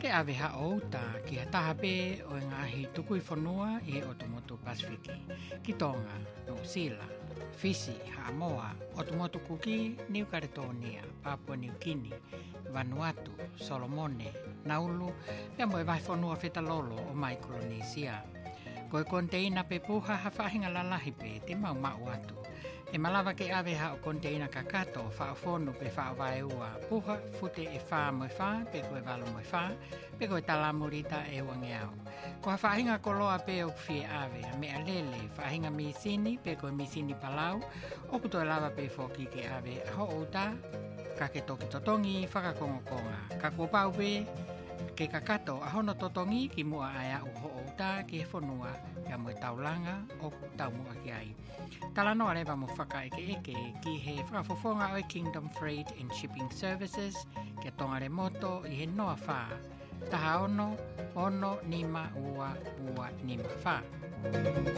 ave ha'ou ta ki hataha pe o ngahi tuku i whanua i he Otumotu Pasifiki. Ki Tonga, New Zealand, Fiji, Samoa, Otumotu Kuki, New Caledonia, Papua New Guinea, Vanuatu, Solomone, Nauru, pia mo e vai whanua whetalolo o Micronesia. Koe konteina pe puha hawhahinga lalahi pe te mau atu. E malawa ke ave ha o konteina kakato whaafonu pe whaawai ua puha fute e wha mo e wha pe koe walo mo e wha pe koe talamurita e wangeau. Ko hawhahinga koloa pe o fie ave a mea lele whahinga misini pe koe misini palau o kuto e lava pe whoki ke ave a ho outa ka ke toki totongi whakakongokonga. Ka kupau pe ke kakato a hono totongi ki mua aia u ho outa ki he whanua kia mo e taulanga o ku tau mua ki ai. Tala noa rewa mo whaka eke ki he whakafofonga o e Kingdom Freight and Shipping Services kia tonga re moto i he noa wha. Taha ono, nima, ua, nima wha.